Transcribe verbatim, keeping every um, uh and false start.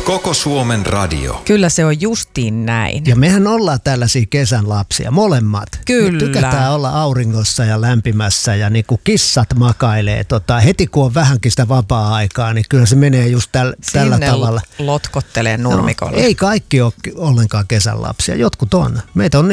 Koko Suomen radio. Kyllä se on justiin näin. Ja mehän ollaan tällaisia kesän lapsia, molemmat. Kyllä. Me tykätään olla auringossa ja lämpimässä ja niin kuin kissat makailee. Tota, heti kun on vähänkin sitä vapaa-aikaa, niin kyllä se menee just täl, tällä tavalla. Sinne lotkottelee nurmikolle. No, ei kaikki ole ollenkaan kesän lapsia, jotkut on. Meitä on